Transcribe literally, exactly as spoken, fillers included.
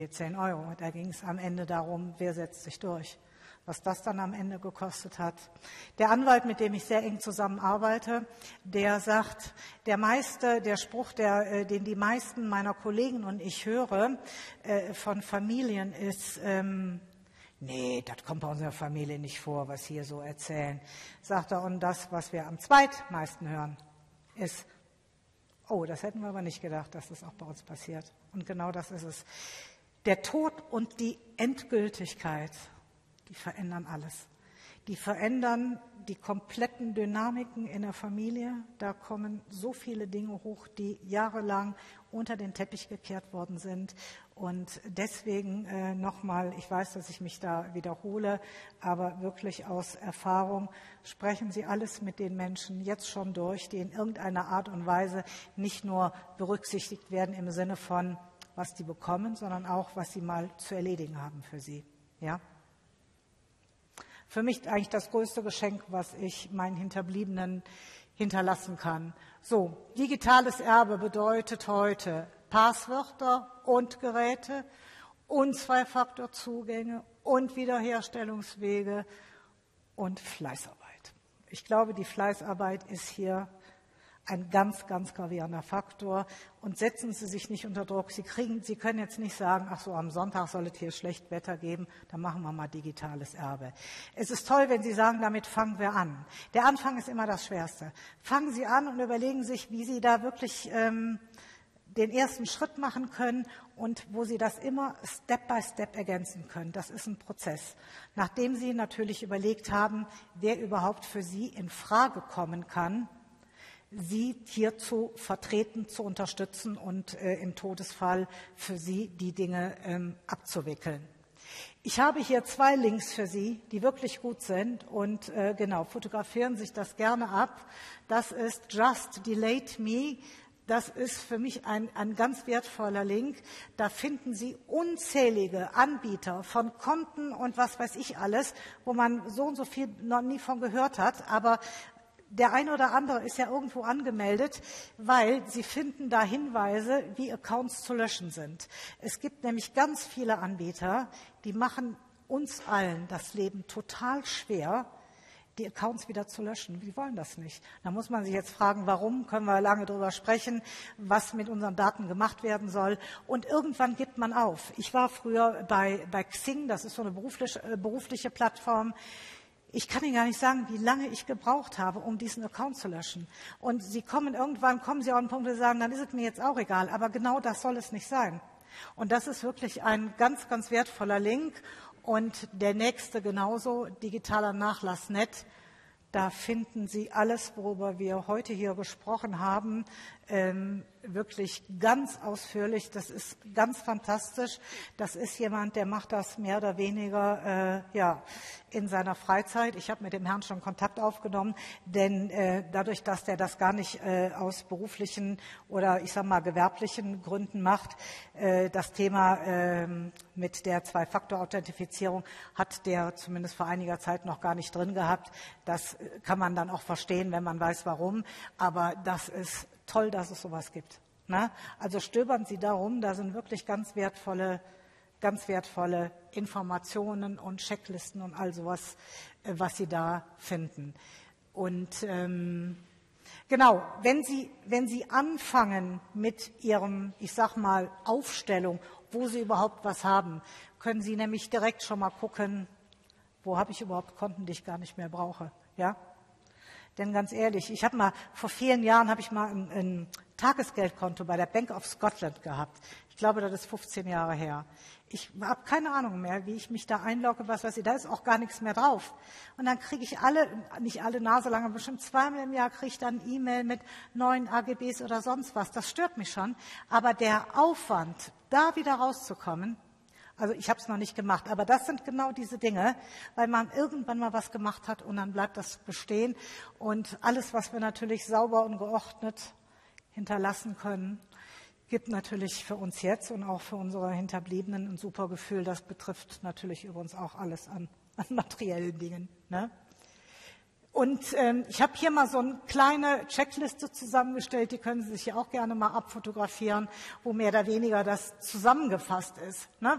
zehn Euro. Da ging es am Ende darum, wer setzt sich durch. Was das dann am Ende gekostet hat. Der Anwalt, mit dem ich sehr eng zusammenarbeite, der sagt, der meiste, der Spruch, der, den die meisten meiner Kollegen und ich höre äh, von Familien ist, ähm, nee, das kommt bei unserer Familie nicht vor, was hier so erzählen. Sagt er, und das, was wir am zweitmeisten hören, ist, oh, das hätten wir aber nicht gedacht, dass das auch bei uns passiert. Und genau das ist es. Der Tod und die Endgültigkeit, die verändern alles. Die verändern die kompletten Dynamiken in der Familie. Da kommen so viele Dinge hoch, die jahrelang unter den Teppich gekehrt worden sind. Und deswegen äh, nochmal, ich weiß, dass ich mich da wiederhole, aber wirklich aus Erfahrung, sprechen Sie alles mit den Menschen jetzt schon durch, die in irgendeiner Art und Weise nicht nur berücksichtigt werden im Sinne von, was die bekommen, sondern auch, was sie mal zu erledigen haben für sie. Ja? Für mich eigentlich das größte Geschenk, was ich meinen Hinterbliebenen hinterlassen kann. So, digitales Erbe bedeutet heute Passwörter und Geräte und Zwei-Faktor-Zugänge und Wiederherstellungswege und Fleißarbeit. Ich glaube, die Fleißarbeit ist hier ein ganz, ganz gravierender Faktor. Und setzen Sie sich nicht unter Druck. Sie kriegen, Sie können jetzt nicht sagen, ach so, am Sonntag soll es hier schlecht Wetter geben, dann machen wir mal digitales Erbe. Es ist toll, wenn Sie sagen, damit fangen wir an. Der Anfang ist immer das Schwerste. Fangen Sie an und überlegen sich, wie Sie da wirklich ähm, den ersten Schritt machen können und wo Sie das immer Step by Step ergänzen können. Das ist ein Prozess. Nachdem Sie natürlich überlegt haben, wer überhaupt für Sie in Frage kommen kann, Sie hier zu vertreten, zu unterstützen und äh, im Todesfall für Sie die Dinge ähm, abzuwickeln. Ich habe hier zwei Links für Sie, die wirklich gut sind und äh, genau, fotografieren sich das gerne ab. Das ist Just Delayed Me. Das ist für mich ein, ein ganz wertvoller Link. Da finden Sie unzählige Anbieter von Konten und was weiß ich alles, wo man so und so viel noch nie von gehört hat, aber der eine oder andere ist ja irgendwo angemeldet, weil Sie finden da Hinweise, wie Accounts zu löschen sind. Es gibt nämlich ganz viele Anbieter, die machen uns allen das Leben total schwer, die Accounts wieder zu löschen. Die wollen das nicht. Da muss man sich jetzt fragen, warum, können wir lange drüber sprechen, was mit unseren Daten gemacht werden soll. Und irgendwann gibt man auf. Ich war früher bei, bei Xing, das ist so eine berufliche, äh, berufliche Plattform. Ich kann Ihnen gar nicht sagen, wie lange ich gebraucht habe, um diesen Account zu löschen. Und Sie kommen irgendwann, kommen Sie auf einen Punkt, wo Sie sagen, dann ist es mir jetzt auch egal. Aber genau das soll es nicht sein. Und das ist wirklich ein ganz, ganz wertvoller Link. Und der nächste genauso, digitaler Nachlass Punkt net. Da finden Sie alles, worüber wir heute hier gesprochen haben, ähm, wirklich ganz ausführlich. Das ist ganz fantastisch. Das ist jemand, der macht das mehr oder weniger äh, ja in seiner Freizeit. Ich habe mit dem Herrn schon Kontakt aufgenommen, denn äh, dadurch, dass der das gar nicht äh, aus beruflichen oder ich sag mal gewerblichen Gründen macht, äh, das Thema äh, mit der Zwei-Faktor-Authentifizierung hat der zumindest vor einiger Zeit noch gar nicht drin gehabt. Das kann man dann auch verstehen, wenn man weiß, warum. Aber das ist toll, dass es sowas gibt. Ne? Also stöbern Sie darum, da sind wirklich ganz wertvolle, ganz wertvolle Informationen und Checklisten und all sowas, was Sie da finden. Und ähm, genau, wenn Sie, wenn Sie anfangen mit Ihrem, ich sag mal, Aufstellung, wo Sie überhaupt was haben, können Sie nämlich direkt schon mal gucken, wo habe ich überhaupt Konten, die ich gar nicht mehr brauche. Ja? Denn ganz ehrlich, ich habe mal, vor vielen Jahren habe ich mal ein, ein Tagesgeldkonto bei der Bank of Scotland gehabt. Ich glaube, das ist fünfzehn Jahre her. Ich habe keine Ahnung mehr, wie ich mich da einlogge, was weiß ich, da ist auch gar nichts mehr drauf. Und dann kriege ich alle, nicht alle Nase lang, aber bestimmt zweimal im Jahr kriege ich dann E-Mail mit neuen A G Bs oder sonst was. Das stört mich schon. Aber der Aufwand, da wieder rauszukommen, also ich habe es noch nicht gemacht, aber das sind genau diese Dinge, weil man irgendwann mal was gemacht hat und dann bleibt das bestehen. Und alles, was wir natürlich sauber und geordnet hinterlassen können, gibt natürlich für uns jetzt und auch für unsere Hinterbliebenen ein super Gefühl. Das betrifft natürlich übrigens auch alles an, an materiellen Dingen. Ne? Und ähm, ich habe hier mal so eine kleine Checkliste zusammengestellt, die können Sie sich ja auch gerne mal abfotografieren, wo mehr oder weniger das zusammengefasst ist. Ne?